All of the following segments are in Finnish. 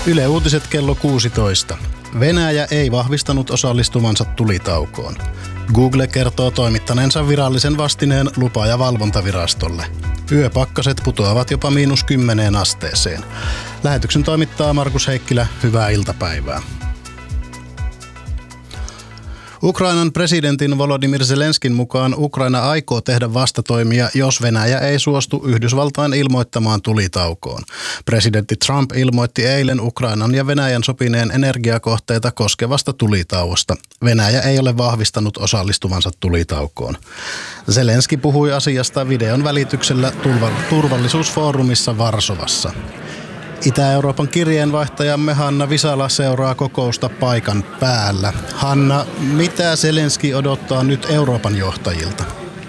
Yle Uutiset kello 16. Venäjä ei vahvistanut osallistuvansa tulitaukoon. Google kertoo toimittaneensa virallisen vastineen lupa- ja valvontavirastolle. Yöpakkaset putoavat jopa -10 asteeseen. Lähetyksen toimittaa Markus Heikkilä. Hyvää iltapäivää. Ukrainan presidentin Volodymyr Zelenskin mukaan Ukraina aikoo tehdä vastatoimia, jos Venäjä ei suostu Yhdysvaltain ilmoittamaan tulitaukoon. Presidentti Trump ilmoitti eilen Ukrainan ja Venäjän sopineen energiakohteita koskevasta tulitauosta. Venäjä ei ole vahvistanut osallistuvansa tulitaukoon. Zelenski puhui asiasta videon välityksellä turvallisuusfoorumissa Varsovassa. Itä-Euroopan kirjeenvaihtajamme Hanna Visala seuraa kokousta paikan päällä. Hanna, mitä Zelenski odottaa nyt Euroopan johtajilta?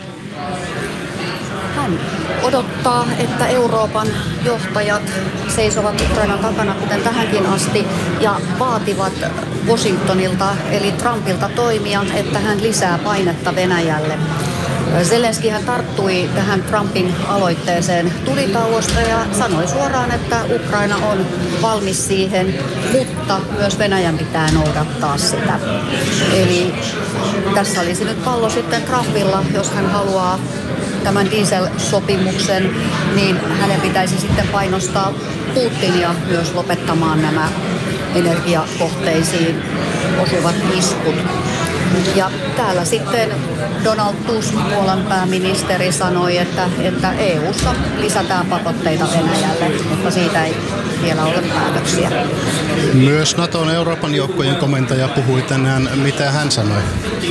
Hän odottaa, että Euroopan johtajat seisovat Ukrainan takana, kuten tähänkin asti, ja vaativat Washingtonilta eli Trumpilta toimia, että hän lisää painetta Venäjälle. Zelenski hän tarttui tähän Trumpin aloitteeseen tulitauosta ja sanoi suoraan, että Ukraina on valmis siihen, mutta myös Venäjän pitää noudattaa sitä. Eli tässä olisi nyt pallo sitten Trumpilla, jos hän haluaa tämän dieselsopimuksen, niin hänen pitäisi sitten painostaa Putinia myös lopettamaan nämä energiakohteisiin osuvat iskut. Ja täällä sitten Donald Tusk, Puolan pääministeri, sanoi, että EU:ssa lisätään pakotteita Venäjälle, mutta siitä ei vielä ole päätöksiä. Myös Naton Euroopan joukkojen komentaja puhui tänään. Mitä hän sanoi?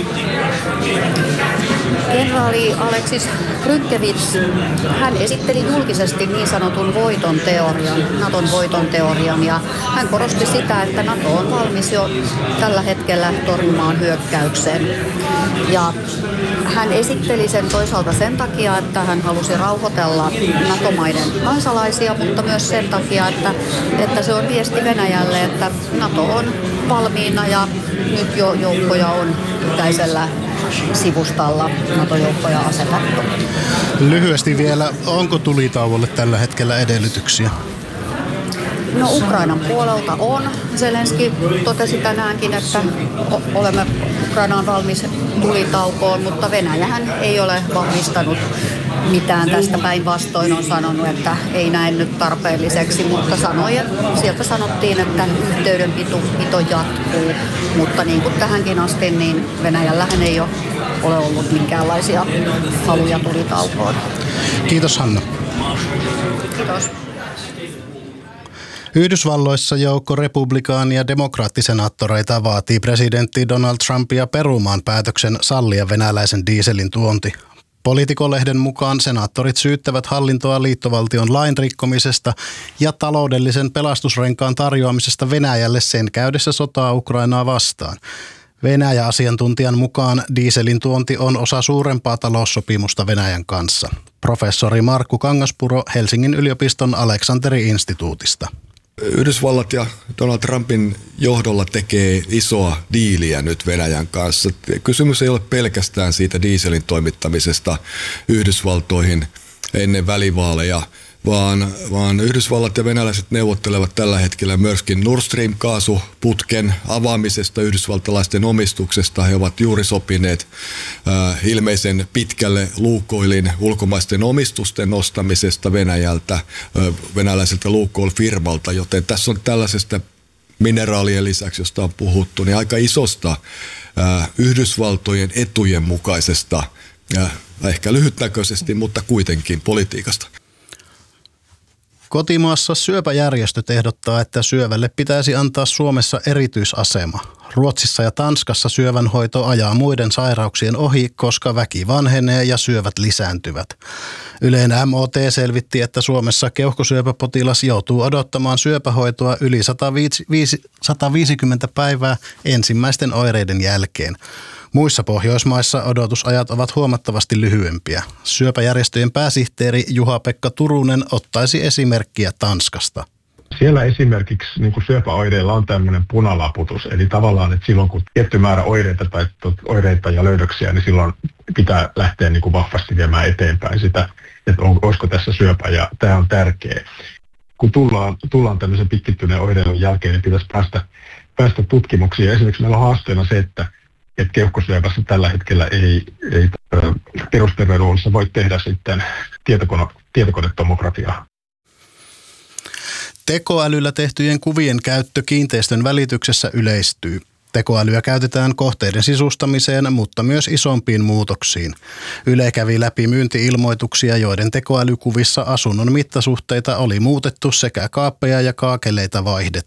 Kenraali Aleksis Rynkevits, hän esitteli julkisesti niin sanotun voiton teorian, Naton voiton teorian, ja hän korosti sitä, että Nato on valmis jo tällä hetkellä torjumaan hyökkäyksen. Ja hän esitteli sen toisaalta sen takia, että hän halusi rauhoitella NATO-maiden kansalaisia, mutta myös sen takia, että se on viesti Venäjälle, että NATO on valmiina ja nyt jo joukkoja on itäisellä sivustalla NATO-joukkoja asetettu. Lyhyesti vielä, onko tulitauolle tällä hetkellä edellytyksiä? No Ukrainan puolelta on. Zelenski totesi tänäänkin, että olemme Ukrainaan valmis tulitaukoon, mutta Venäjähän ei ole vahvistanut mitään tästä, päinvastoin on sanonut, että ei näe nyt tarpeelliseksi, mutta sieltä sanottiin, että yhteydenpito jatkuu, mutta niin kuin tähänkin asti, niin Venäjällähän ei ole ollut minkäänlaisia haluja tulitaukoon. Kiitos Hanna. Kiitos. Yhdysvalloissa joukko republikaan- ja demokraattisenaattoreita vaatii presidentti Donald Trumpia perumaan päätöksen sallia venäläisen dieselin tuonti. Politico-lehden mukaan senaattorit syyttävät hallintoa liittovaltion lain rikkomisesta ja taloudellisen pelastusrenkaan tarjoamisesta Venäjälle sen käydessä sotaa Ukrainaa vastaan. Venäjä-asiantuntijan mukaan dieselin tuonti on osa suurempaa taloussopimusta Venäjän kanssa. Professori Markku Kangaspuro Helsingin yliopiston Aleksanteri-instituutista. Yhdysvallat ja Donald Trumpin johdolla tekee isoa diiliä nyt Venäjän kanssa. Kysymys ei ole pelkästään siitä dieselin toimittamisesta Yhdysvaltoihin ennen välivaaleja, vaan Yhdysvallat ja venäläiset neuvottelevat tällä hetkellä myöskin Nord Stream-kaasuputken avaamisesta yhdysvaltalaisten omistuksesta. He ovat juuri sopineet ilmeisen pitkälle Lukoilin ulkomaisten omistusten nostamisesta Venäjältä, venäläiseltä Lukoil-firmalta, joten tässä on tällaisesta mineraalien lisäksi, josta on puhuttu, niin aika isosta Yhdysvaltojen etujen mukaisesta, ehkä lyhytnäköisesti, mutta kuitenkin politiikasta. Kotimaassa syöpäjärjestöt ehdottaa, että syövälle pitäisi antaa Suomessa erityisasema. Ruotsissa ja Tanskassa syövänhoito ajaa muiden sairauksien ohi, koska väki vanhenee ja syövät lisääntyvät. Ylen MOT selvitti, että Suomessa keuhkosyöpäpotilas joutuu odottamaan syöpähoitoa yli 150 päivää ensimmäisten oireiden jälkeen. Muissa Pohjoismaissa odotusajat ovat huomattavasti lyhyempiä. Syöpäjärjestöjen pääsihteeri Juha-Pekka Turunen ottaisi esimerkkiä Tanskasta. Siellä esimerkiksi niin kuin syöpäoireilla on tämmöinen punalaputus, eli tavallaan, että silloin kun tietty määrä oireita ja löydöksiä, niin silloin pitää lähteä niin kuin vahvasti viemään eteenpäin sitä, että olisiko tässä syöpä, ja tämä on tärkeä. kun tullaan tämmöisen pitkittyneen oireilun jälkeen, niin pitäisi päästä tutkimuksiin. Ja esimerkiksi meillä on haasteena se, että keuhkosyöpässä tällä hetkellä ei perusterveydenhuollossa voi tehdä sitten tietokonetomografiaa. Tekoälyllä tehtyjen kuvien käyttö kiinteistön välityksessä yleistyy. Tekoälyä käytetään kohteiden sisustamiseen, mutta myös isompiin muutoksiin. Yle kävi läpi myynti-ilmoituksia, joiden tekoälykuvissa asunnon mittasuhteita oli muutettu sekä kaappeja ja kaakeleita vaihdettu.